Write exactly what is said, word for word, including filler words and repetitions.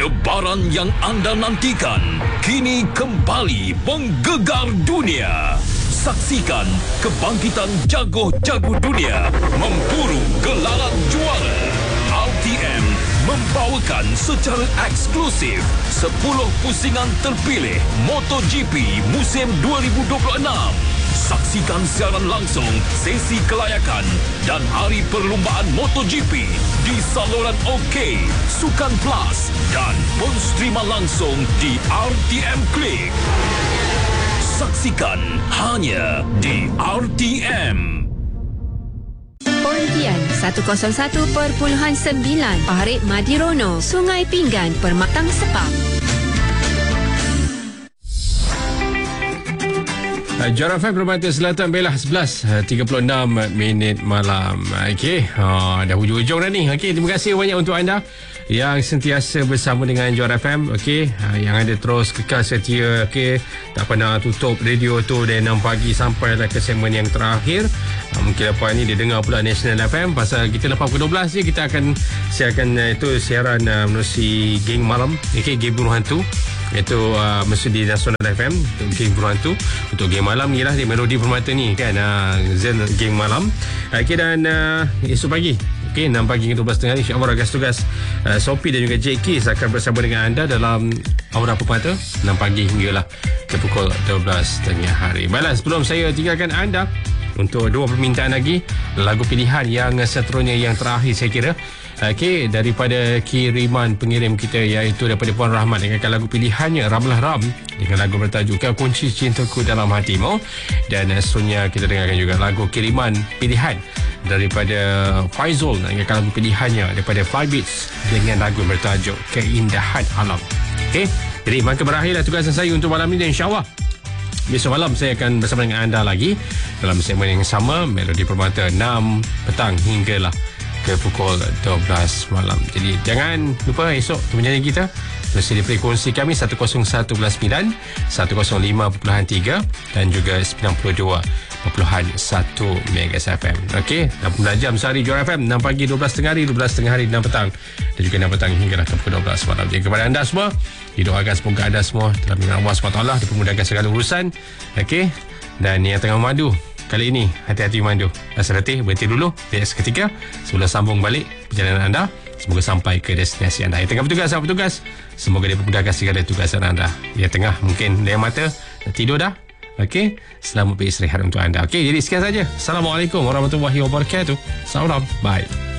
Debaran yang anda nantikan kini kembali menggegar dunia. Saksikan kebangkitan jago-jago dunia memburu gelaran juara. R T M membawakan secara eksklusif sepuluh pusingan terpilih MotoGP musim dua ribu dua puluh enam. Saksikan siaran langsung sesi kelayakan dan hari perlumbaan MotoGP di saluran OK, Sukan Plus dan pun streaman langsung di R T M Klik. Saksikan hanya di R T M. Pontian seratus satu perpuluhan sembilan Parit Madirono, Sungai Pinggan, Permatang Sepang. Jora F M Permata Selatan Belah sebelas tiga puluh enam minit malam. Okey, ha, dah hujung-hujung dah ni. Okey, terima kasih banyak untuk anda yang sentiasa bersama dengan Jora F M. Okey, ha, yang ada terus kekal setia. Okey, tak pernah tutup radio tu dari enam pagi sampai ke segmen yang terakhir. Ha, mungkin lepas ni dia dengar pula National F M pasal kita lapan pukul dua belas je kita akan siarkan uh, itu siaran uh, menerusi Geng Malam. Okey, Geng Bunuh Hantu. Itu uh, mesti di National F M untuk Geng Bunuh Hantu. Untuk Geng Malam ialah di Melodi Permata ni kan, uh, Zen Geng Malam. Okey, dan uh, esok pagi, okey, enam pagi hingga dua belas tengah ni insya-Allah tugas uh, Sophie dan juga J K akan bersama dengan anda dalam Aura Permata enam pagi hinggalah ke pukul dua belas tengah hari. Baiklah, sebelum saya tinggalkan anda untuk dua permintaan lagi lagu pilihan yang seterusnya, yang terakhir saya kira. Okey, daripada kiriman pengirim kita iaitu daripada Puan Rahmat dengan lagu pilihannya Ramlah Ram dengan lagu bertajuk Kau Kunci Cintaku Dalam Hatimu. Dan seterusnya kita dengarkan juga lagu kiriman pilihan daripada Faizul dengan lagu pilihannya daripada Flybeats dengan lagu bertajuk Keindahan Alam. Okey, jadi maka berakhirlah tugasan saya untuk malam ini, dan insya-Allah besok malam saya akan bersama dengan anda lagi dalam segmen yang sama, Melodi Permata enam petang hinggalah ke pukul dua belas malam. Jadi jangan lupa esok temanjanji kita mesti di frekuensi kami seratus satu perpuluhan sembilan, seratus lima perpuluhan tiga dan juga sembilan puluh dua perpuluhan satu Megas F M. Okey, enam puluh jam sehari Jora F M, enam pagi, dua belas tengah hari, dua belas tengah hari, enam petang dan juga enam petang hinggalah ke pukul dua belas malam. Jadi kepada anda semua, didoakan semoga anda semua dalam lindungan Allah subhanahu wa taala dipermudahkan segala urusan. Okey, dan yang tengah memandu kali ini, hati-hati mandu. Rasa letih, berhenti dulu, rehat seketika sebelum sambung balik perjalanan anda. Semoga sampai ke destinasi anda. Yang tengah bertugas, yang bertugas, semoga dia memudahkan segala tugasan anda. Yang tengah mungkin dia mata, dah tidur dah. Okey, selamat beristirahat untuk anda. Okey, jadi sekian saja. Assalamualaikum warahmatullahi wabarakatuh. Salam, bye.